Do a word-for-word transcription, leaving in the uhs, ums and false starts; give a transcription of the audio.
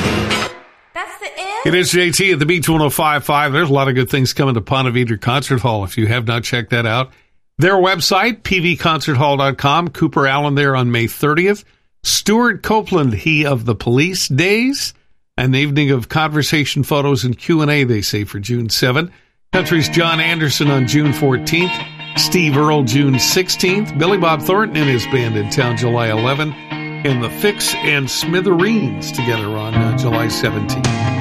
That's the end. It is J T at the Beach one oh five point five. There's a lot of good things coming to Ponte Vedra Concert Hall if you have not checked that out. Their website, p v concert hall dot com. Cooper Allen there on May thirtieth. Stuart Copeland, he of the Police Days. An evening of conversation, photos, and Q and A, they say, for June seventh. Country's John Anderson on June fourteenth. Steve Earle, June sixteenth. Billy Bob Thornton and his band in town July eleventh. And The Fix and Smithereens together on uh, July seventeenth.